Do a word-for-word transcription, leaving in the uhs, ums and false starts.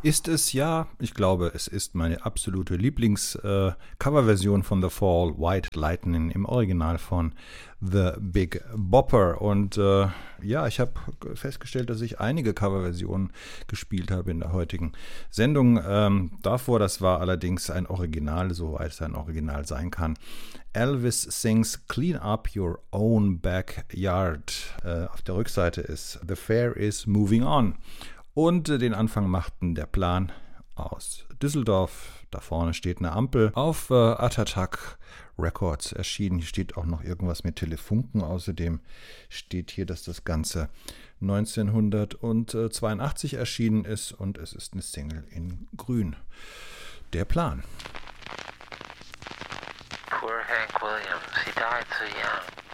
Ist es ja, ich glaube, es ist meine absolute Lieblings-Coverversion äh, von The Fall, White Lightning im Original von The Big Bopper. Und äh, ja, ich habe festgestellt, dass ich einige Coverversionen gespielt habe in der heutigen Sendung. Ähm, davor, das war allerdings ein Original, soweit es ein Original sein kann. Elvis sings Clean Up Your Own Backyard. Äh, auf der Rückseite ist The Fair is Moving On. Und den Anfang machten der Plan aus Düsseldorf. Da vorne steht eine Ampel. Auf äh, Attatak Records erschienen. Hier steht auch noch irgendwas mit Telefunken. Außerdem steht hier, dass das Ganze neunzehnhundertzweiundachtzig erschienen ist. Und es ist eine Single in Grün. Der Plan. Poor Hank Williams, he died so young.